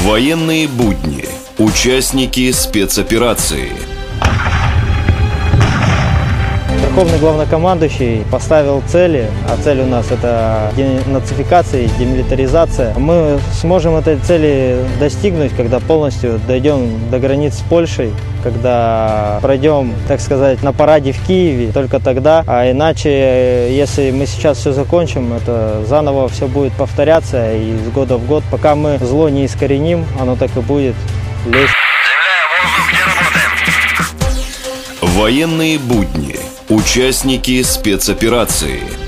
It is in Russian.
Военные будни. Участники спецоперации. Верховный главнокомандующий поставил цели, а цель у нас это денацификация и демилитаризация. Мы сможем этой цели достигнуть, когда полностью дойдем до границ с Польшей, когда пройдем, так сказать, на параде в Киеве, только тогда. А иначе, если мы сейчас все закончим, это заново все будет повторяться и из года в год. Пока мы зло не искореним, оно так и будет лезть. Военные будни. Участники спецоперации.